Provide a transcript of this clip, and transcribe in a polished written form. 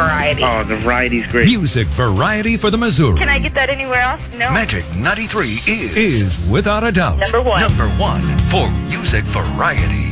variety. Oh, the variety's great. Music variety for the Missouri Can I get that anywhere else? No. Magic 93 is without a doubt Number one. number one for music variety.